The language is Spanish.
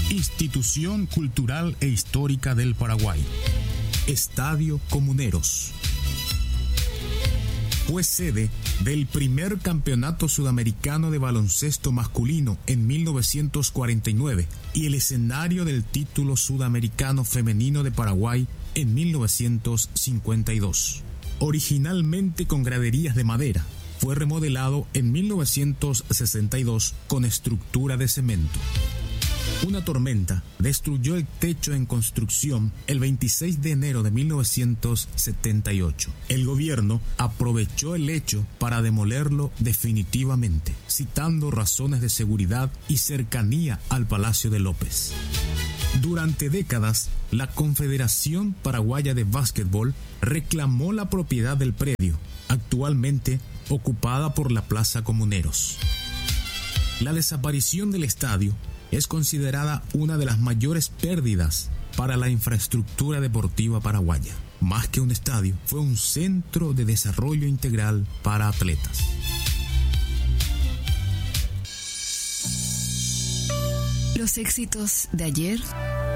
Institución Cultural e Histórica del Paraguay. Estadio Comuneros. Fue sede del primer campeonato sudamericano de baloncesto masculino en 1949 y el escenario del título sudamericano femenino de Paraguay en 1952. Originalmente con graderías de madera, fue remodelado en 1962 con estructura de cemento. Una tormenta destruyó el techo en construcción el 26 de enero de 1978. El gobierno aprovechó el hecho para demolerlo definitivamente, citando razones de seguridad y cercanía al Palacio de López. Durante décadas, la Confederación Paraguaya de Básquetbol reclamó la propiedad del predio, actualmente ocupada por la Plaza Comuneros. La desaparición del estadio es considerada una de las mayores pérdidas para la infraestructura deportiva paraguaya. Más que un estadio, fue un centro de desarrollo integral para atletas. Los éxitos de ayer